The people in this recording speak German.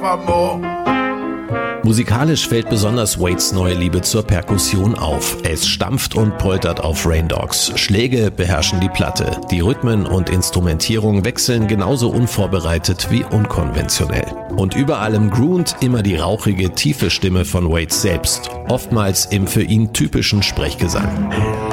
Paramore. Musikalisch fällt besonders Wades neue Liebe zur Perkussion auf. Es stampft und poltert auf Rain Dogs. Schläge beherrschen die Platte. Die Rhythmen und Instrumentierung wechseln genauso unvorbereitet wie unkonventionell. Und über allem groont immer die rauchige, tiefe Stimme von Wade selbst. Oftmals im für ihn typischen Sprechgesang.